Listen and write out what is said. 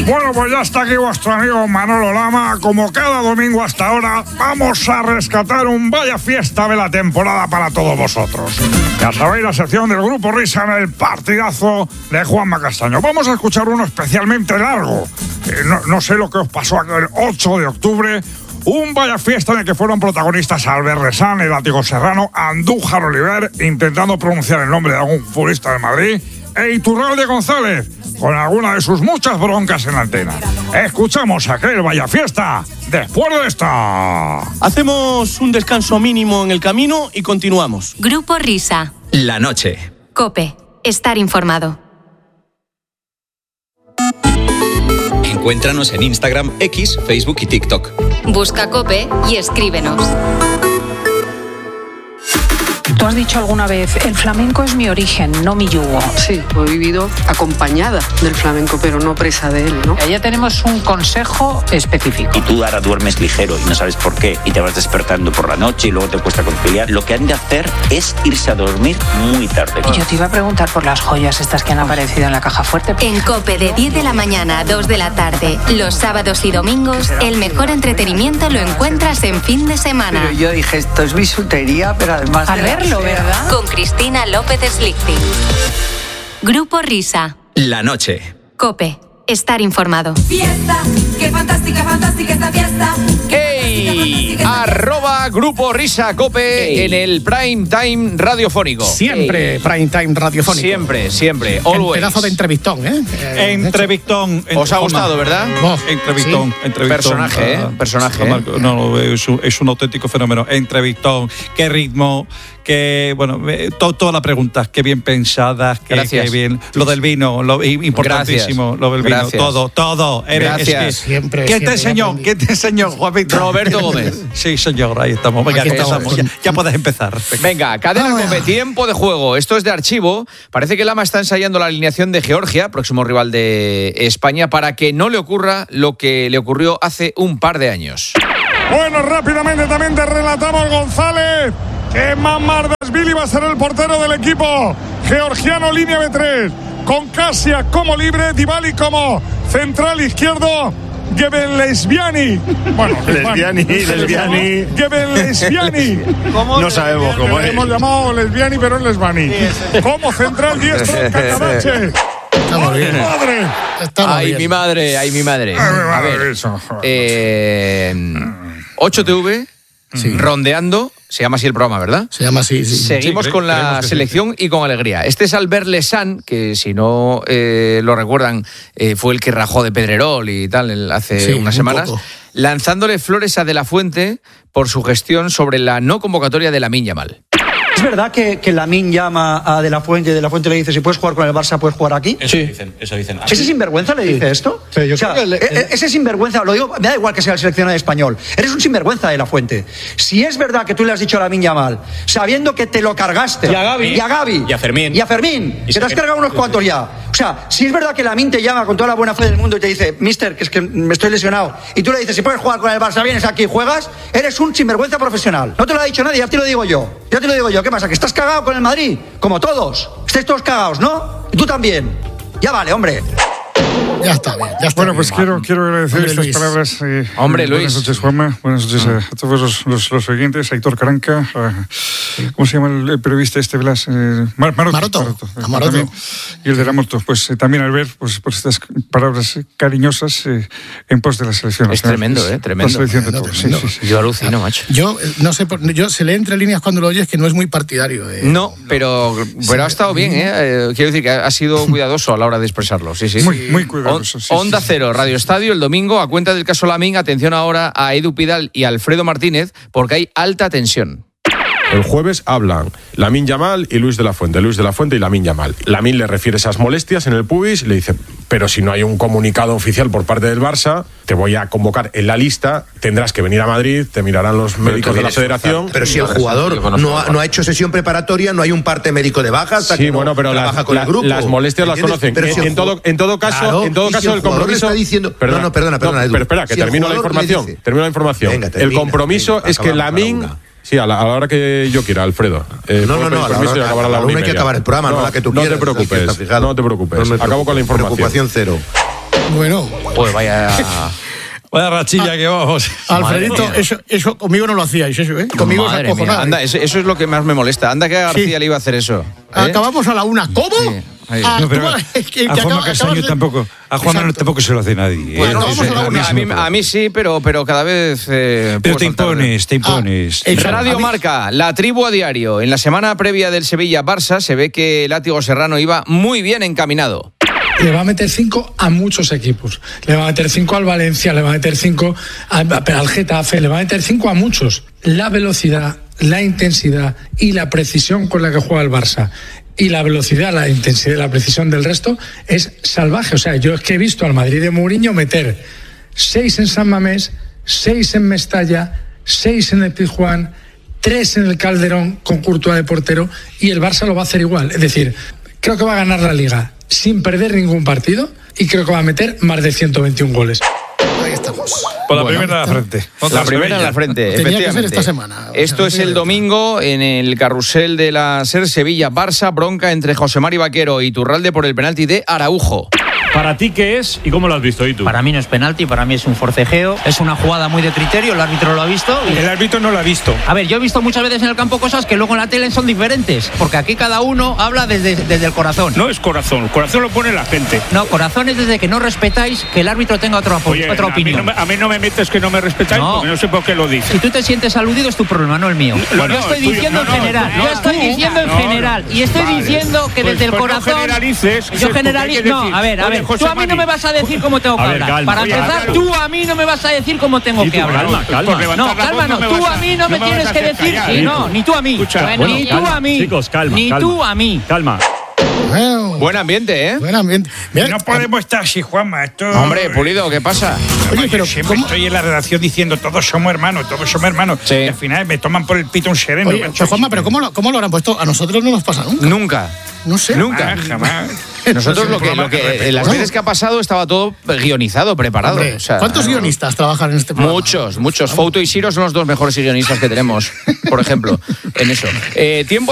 Bueno, pues ya está aquí vuestro amigo Manolo Lama. Como cada domingo hasta ahora, vamos a rescatar un vaya fiesta de la temporada para todos vosotros. Ya sabéis, la sección del Grupo Risa en el partidazo de Juanma Castaño. Vamos a escuchar uno especialmente largo. No sé lo que os pasó aquel 8 de octubre. Un vaya fiesta en el que fueron protagonistas Albert Resán, el Látigo Serrano, Andújar Oliver, intentando pronunciar el nombre de algún futbolista de Madrid, e Iturralde González, con alguna de sus muchas broncas en la antena. Escuchamos aquel vaya fiesta después de esta. Hacemos un descanso mínimo en el camino y continuamos. Grupo Risa. La noche. COPE. Estar informado. Encuéntranos en Instagram, X, Facebook y TikTok. Busca COPE y escríbenos. Tú has dicho alguna vez, el flamenco es mi origen, no mi yugo. Sí, he vivido acompañada del flamenco, pero no presa de él, ¿no? Ya tenemos un consejo específico. Y tú ahora duermes ligero y no sabes por qué, y te vas despertando por la noche y luego te cuesta conciliar. Lo que han de hacer es irse a dormir muy tarde. Y yo te iba a preguntar por las joyas estas que han aparecido en la caja fuerte. En COPE de 10 de la mañana a 2 de la tarde, los sábados y domingos, el mejor entretenimiento lo encuentras en fin de semana. Pero yo dije, esto es bisutería, pero además... Al verlo, ¿verdad? Con Cristina López Slichting. Grupo Risa. La noche. COPE. Estar informado. Fiesta, qué fantástica, fantástica esta fiesta. ¡Ey! @ Grupo Risa COPE en el prime time radiofónico. Siempre prime time radiofónico. Siempre. Un pedazo de entrevistón, ¿eh? Entrevistón. ¿Os ha gustado, verdad? Entrevistón. Personaje. No, es un auténtico fenómeno. Entrevistón. Qué ritmo. Que, bueno, todas las preguntas, qué bien pensadas, qué bien. Lo del vino, lo importantísimo, gracias. lo del vino, Gracias. todo. Gracias. Siempre. ¿Qué te enseñó, Juan Víctor? Roberto Gómez. Sí, señor, ahí estamos. Venga, empezamos. Ya puedes empezar. Venga, cadena COPE, tiempo de juego. Esto es de archivo. Parece que Lama está ensayando la alineación de Georgia, próximo rival de España, para que no le ocurra lo que le ocurrió hace un par de años. Bueno, rápidamente también te relatamos, González, que Mamardashvili va a ser el portero del equipo georgiano, línea B3, con Kasia como libre, Dybala como central izquierdo, Gebenleisviani. Bueno, Lesbiani. Gebenleisviani. No sabemos cómo es. Hemos llamado Lesbiani, pero es Lesbani. Como central diestro, Cacarache. Estamos bien. ¡Madre! Ay, mi madre. A ver, 8TV, Rondeando, se llama así el programa, ¿verdad? Se llama así, sí. Seguimos con la selección y con alegría. Este es Albert Resán, que si no lo recuerdan, fue el que rajó de Pedrerol y tal hace unas semanas, lanzándole flores a De La Fuente por su gestión sobre la no convocatoria de Lamine Yamal. ¿Es verdad que Lamine llama a De La Fuente y De La Fuente le dice, si puedes jugar con el Barça, puedes jugar aquí? Eso dicen. ¿Ese sinvergüenza le dice esto? Sí, yo creo que ese sinvergüenza, lo digo, me da igual que sea el seleccionado español. Eres un sinvergüenza, De La Fuente. Si es verdad que tú le has dicho a Lamine Yamal, sabiendo que te lo cargaste. Y a Gavi. Y a Fermín. Que te has cargado unos cuantos ya. O sea, si es verdad que Lamine te llama con toda la buena fe del mundo y te dice, mister, que es que me estoy lesionado, y tú le dices, si puedes jugar con el Barça, vienes aquí y juegas, eres un sinvergüenza profesional. No te lo ha dicho nadie, ya te lo digo yo. ¿Qué pasa? ¿Que estás cagado con el Madrid? Como todos. Estáis todos cagados, ¿no? Y tú también. Ya vale, hombre. Ya está bien. Bueno, pues quiero agradecer estas palabras. Hombre, Luis. Buenas noches, Juanma. Buenas noches a todos los oyentes. Aitor Caranca. ¿Cómo se llama el periodista este, Blas? Maroto. Y el de la moto. Pues también al ver por estas palabras cariñosas en pos de la selección. Es tremendo, tremendo. La selección de todos. Sí. Yo alucino, macho. Yo no sé, yo se lee entre líneas cuando lo oyes que no es muy partidario. No, pero ha estado bien, quiero decir que ha sido cuidadoso a la hora de expresarlo. Sí. Muy cuidadoso. Onda Cero, Radio Estadio, el domingo, a cuenta del caso Lamine. Atención ahora a Edu Pidal y Alfredo Martínez, porque hay alta tensión. El jueves hablan Lamine Yamal y Luis de la Fuente y Lamine Yamal. Lamine le refiere esas molestias en el pubis y le dice, pero si no hay un comunicado oficial por parte del Barça, te voy a convocar en la lista, tendrás que venir a Madrid, te mirarán los médicos de la federación. Pero si el jugador no ha hecho sesión preparatoria, no hay un parte médico de baja, hasta que no trabaja con el grupo. Las molestias las conocen. Pero si en todo caso, el compromiso... Perdona, Edu. Pero espera, que termino la información. Venga, el compromiso es que Lamine... Sí, a la hora que yo quiera, Alfredo. A la hora hay que acabar el programa, no la que tú quieras. No te preocupes. Acabo con la información. Preocupación cero. Bueno. Pues vaya... Vaya rachilla que vamos. Alfredito, eso conmigo no lo hacíais, eso, ¿eh? Conmigo Madre es acojonado. mía, anda, eso es lo que más me molesta. Anda que a García le iba a hacer eso. Acabamos a la 1. ¿Cómo? Sí. No, pero a Juanma Castaño tampoco. A Juanma tampoco se lo hace nadie. Bueno, vamos a la a mí sí, pero cada vez. Pero te impones. Radio Marca, la tribu a diario. En la semana previa del Sevilla-Barça se ve que Látigo Serrano iba muy bien encaminado. Le va a meter 5 a muchos equipos. Le va a meter 5 al Valencia, le va a meter 5 al Getafe, le va a meter 5 a muchos. La velocidad, la intensidad y la precisión con la que juega el Barça y la velocidad, la intensidad y la precisión del resto es salvaje. O sea, yo es que he visto al Madrid de Mourinho meter 6 en San Mamés, 6 en Mestalla, 6 en el Pizjuán, 3 en el Calderón con Courtois de portero, y el Barça lo va a hacer igual. Es decir, creo que va a ganar la Liga sin perder ningún partido y creo que va a meter más de 121 goles. Ahí estamos. Por la primera en la frente. La primera en la frente, Tenía que ser efectivamente. esta semana. Esto es el domingo en el carrusel de la SER Sevilla-Barça, bronca entre José Mari Vaquero y Iturralde por el penalti de Araujo. ¿Para ti qué es y cómo lo has visto, Itu? Para mí no es penalti, para mí es un forcejeo. Es una jugada muy de criterio, el árbitro lo ha visto. El árbitro no lo ha visto. A ver, yo he visto muchas veces en el campo cosas que luego en la tele son diferentes, porque aquí cada uno habla desde el corazón. No es corazón, el corazón lo pone la gente. No, corazón es desde que no respetáis que el árbitro tenga otra opinión. A mí no me metes que no me respetáis, porque no sé por qué lo dices. Si tú te sientes aludido es tu problema, no el mío. Yo estoy diciendo en general. Yo estoy diciendo en general. Y estoy diciendo que desde el corazón. No generalices. Yo generalizo. No, a ver. Tú a mí no me vas a decir cómo tengo que hablar. Para empezar, tú a mí no me vas a decir cómo tengo que hablar. Calma. No, calma no. Tú a mí no me tienes que decir. No, ni tú a mí. Ni tú a mí. Chicos, calma. Ni tú a mí. Calma. Bueno, buen ambiente, ¿eh? Buen ambiente. Mira, no podemos estar así, Juanma. Esto... Hombre, Pulido, ¿qué pasa? Oye, pero siempre estoy en la redacción diciendo todos somos hermanos. Sí. Y al final me toman por el pito un sereno. Oye, Juanma, pero ¿cómo lo habrán puesto? A nosotros no nos pasa nunca. Nunca. No sé. Nunca. Jamás. Nosotros las veces que ha pasado estaba todo guionizado, preparado. Hombre, o sea, ¿cuántos guionistas trabajan en este programa? Muchos. Fouto y Siro son los 2 mejores guionistas que tenemos, por ejemplo, en eso. Tiempo